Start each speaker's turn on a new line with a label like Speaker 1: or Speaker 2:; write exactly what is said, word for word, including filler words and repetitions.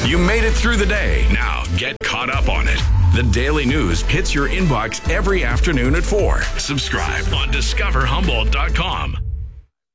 Speaker 1: You made it through the day. Now get caught up on it. The Daily News hits your inbox every afternoon at four. Subscribe on discover humboldt dot com.